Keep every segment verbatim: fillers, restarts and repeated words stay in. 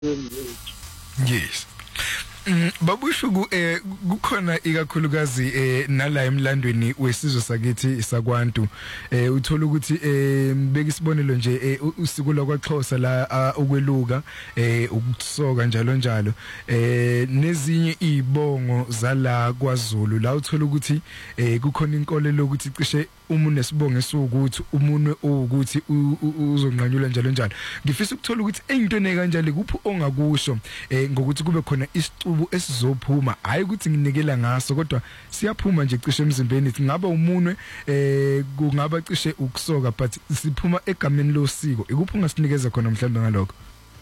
Yes. Mm, babushuku eh kukhona ikakhulukazi eh nala emlandweni wesizwe sakithi isakwantu eh uthola ukuthi eh beka isibonelo nje eh, usiko lokwaXhosa la ukweluka eh ukusoka njalo njalo eh nezinye izibongo zala kwaZulu la uthola ukuthi eh kukhona inkolelo ukuthi cishe umuntu nesibongo esukuthi umunwe ukuthi uzonqanyula njalo njalo ngifisa ukuthola ukuthi eyintweni kanjalo kuphi ongakusho eh ngokuthi kube khona isicubu esizophuma hayi ukuthi nginikela ngaso kodwa siyaphuma nje cishe emzimbeni ngaba umunwe eh kungaba cishe ukusoka but siphuma egameni losiko ikuphi ungasinikeza khona mhlawumbe ngalokho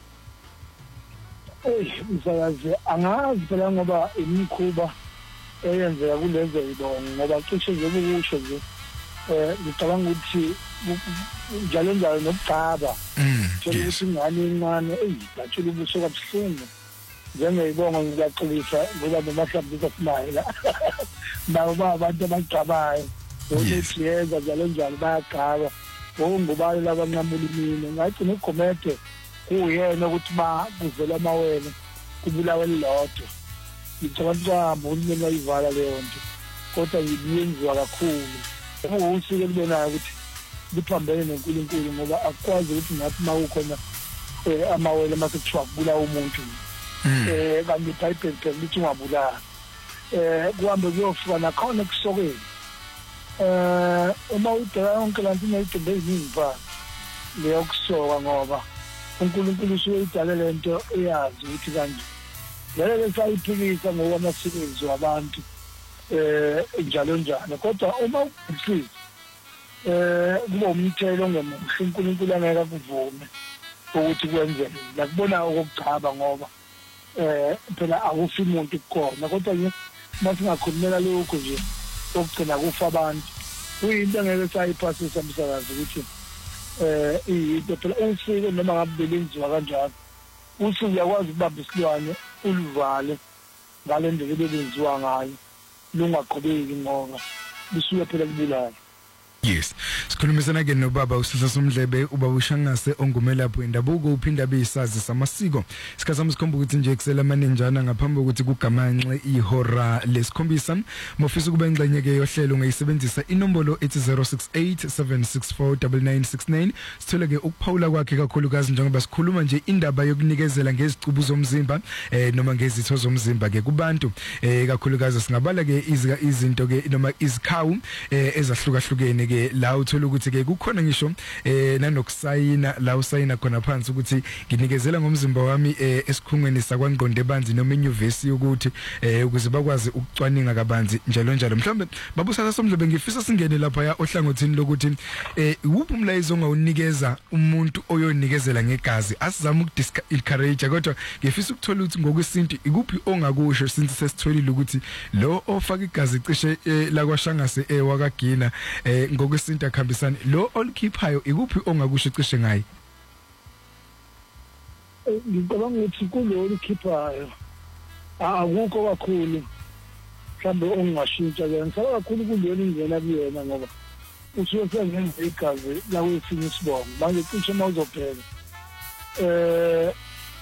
eh msakazi angazi phela ngoba imikhuba eyenzeka kulezo ibongo ngoba cishe nje ukusho nje eh ngicabanga ukuthi njalo njalo nokugcaba nje ukuthi ingane incane eyibatshela ubuso kabuhlungu njengeyibongo ngiyaxolisa ngoba nomahlabisa kumayela nawo abantu abagcabayo bonethiyeza njalo njalo bayagcaba ngobani labanqamula imini ngathi negomede kuyena ukuthi ba kuvela amawele kubulawa lelodwa ngicabanga ukuthi ngayivala leyo nto kodwa ngiyenziwa kakhulu usike kubenayo ukuthi liphambene nenkulunkulu ngoba akwazi ukuthi ngathi mawukhona amawele masekuthiwa kubulawa umuntu eh kanti iBhayibheli phela lithi ungabulala eh kuhambe kuyofika nakhona kusokeni eh uma udela yonke lanto ineyidumbe eziningi leyo kusoka ngoba uNkulunkulu usuyidale lento eyazi ukuthi kanje lelo sayiphikisa ngokwamasebenzi wabantu eh njalo njalo kodwa uma ubuhlisi eh kuba umthelo ongemuhle uNkulunkulu angeke kuvume ukuthi kwenzeke lakubona okugcaba ngoba eh phela akufi umuntu kukhona kodwa nje masingakhulumela lokho nje okugcina kufa abantu kuyinto angeke sayiphasisa msakazi ukuthi eh into phela usiko noma ngabe belenziwa kanjalo usuku uyakwazi ukubamba isilwane ulivale ngale ndlela belenziwa ngayo lungaqhubeki ngoba bisuke phela kubulala. Yes. Sikhulumisana ke nobaba uSisa Somdlebe ubaba uShangase ongumelapho indabuko uphinda beyisazi samasiko. Sikhathama sikhomba ukuthi nje kusela manenjana ngaphambi kokuthi kugamanxe ihora lesikhombisa. Mofisa kube ngxenye ke yohlelo ngayisebenzisa inombolo ethi zero six eight seven six four nine nine six nine. Sithole ke ukuphawula kwakhe kakhulukazi njengoba sikhuluma nje indaba yokunikezela ngezicubu zomzimba eh noma ngezitho zomzimba ke kubantu eh kakhulukazi singabala ke izinto ke noma izikhawu eh ezahlukahlukene ke la uthola ukuthi ke kukhona ngisho eh nanokusayina la usayina khona phansi ukuthi nginikezela ngomzimba wami eh esikhungweni sakwangqonde banzi noma enyuvesi ukuthi eh ukuze bakwazi ukucwaninga kabanzi njalo njalo mhlawumbe babusasa Somdlebe ngifisa singene lapha ya ohlangothini lokuthi eh uphi umlayezo ongawunikeza umuntu oyonikezela ngegazi asizama ukudiscourage kodwa ngifisa ukuthola ukuthi ngokwesintu ikuphi ongakusho since sesitholile ukuthi lo ofaka igazi cishe la kwaShangase eh wakagina eh ngokwesintu akhambisana lo olikhiphayo ikuphi ongakusho cishe ngaye ngicabanga ukuthi kulo olikhiphayo akukho kakhulu mhlambe ongashintsha ke ngisaba kakhulu kulelo ingena kuyena ngoba usuke sengenza igazi la kwesinye isibongo manje cishe mawuzobheka eh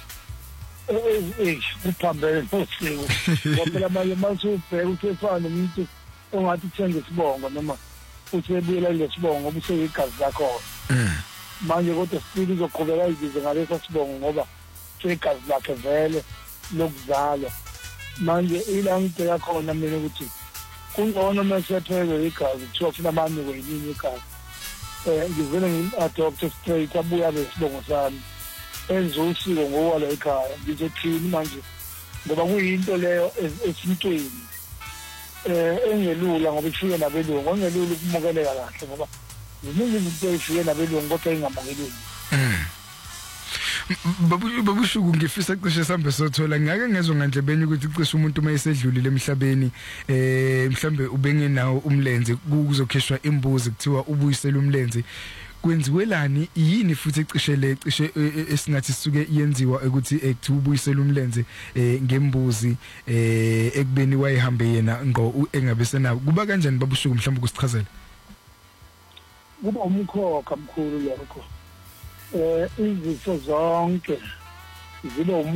eh kuphambene nosiko ngoba manje masubheka uthefana nomuntu ongathi thenga isibongo noma uthebula lesibongo obuseyigazi lakho manje kodwa sipili uzoqhubeka izize ngaleso sibongo ngoba segazi lakhe vele lokuzalwa manje ila ngibheka khona mina ukuthi kungcono mesepheke igazi kuthiwa funa manje kwelinye igazi eh ngivele ngi-adopte straight abuya lesibongo sami enze usiko ngokwala ekhaya ngizothini manje ngoba kuyinto leyo esintweni eh engelula ngoba ifike nabelungu ongelula ukumukeleka kahle ngoba ziningi izinto ezifike nabelungu kodwa engamukeleki babu babushuku ngifisa cishe sambe sothola ngake ngezwe ngandlebeni ukuthi cishe umuntu mayesedlulile emhlabeni eh mhlambe ubengenawo umlenze kuzokhishwa imbuzi kuthiwa ubuyisela umlenze kwenziwelani yini futhi ecishele cishe esingathi sisuke yenziwa ukuthi ekthi ubuyisela umlenze ngembuzi ekubeni wayihambe yena ngqo engabe senabo kuba kanjani babushuku mhlawumbe kusichazela kuba umkhokha mkhulu lokho eh izifo zonke zibe